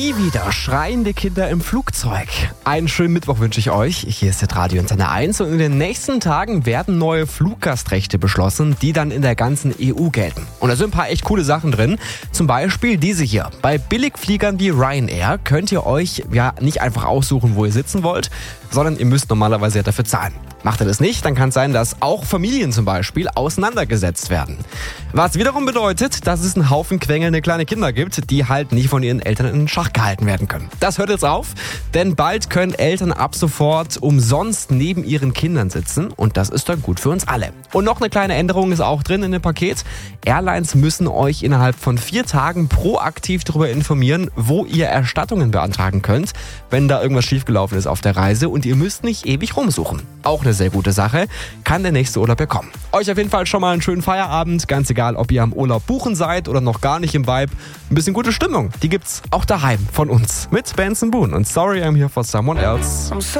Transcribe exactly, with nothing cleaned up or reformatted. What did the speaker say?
Nie wieder schreiende Kinder im Flugzeug. Einen schönen Mittwoch wünsche ich euch. Hier ist der Radio Antenne eins und in den nächsten Tagen werden neue Fluggastrechte beschlossen, die dann in der ganzen E U gelten. Und da sind ein paar echt coole Sachen drin. Zum Beispiel diese hier. Bei Billigfliegern wie Ryanair könnt ihr euch ja nicht einfach aussuchen, wo ihr sitzen wollt, sondern ihr müsst normalerweise ja dafür zahlen. Macht ihr das nicht, dann kann es sein, dass auch Familien zum Beispiel auseinandergesetzt werden. Was wiederum bedeutet, dass es einen Haufen quengelnde kleine Kinder gibt, die halt nicht von ihren Eltern in Schach gehalten werden können. Das hört jetzt auf, denn bald können Eltern ab sofort umsonst neben ihren Kindern sitzen und das ist dann gut für uns alle. Und noch eine kleine Änderung ist auch drin in dem Paket. Airlines müssen euch innerhalb von vier Tagen proaktiv darüber informieren, wo ihr Erstattungen beantragen könnt, wenn da irgendwas schiefgelaufen ist auf der Reise und ihr müsst nicht ewig rumsuchen. Auch eine sehr gute Sache, kann der nächste Urlaub bekommen. Euch auf jeden Fall schon mal einen schönen Feierabend, ganz egal, ob ihr am Urlaub buchen seid oder noch gar nicht im Vibe. Ein bisschen gute Stimmung, die gibt's auch daheim von uns mit Benson Boone und Sorry I'm Here for Someone Else.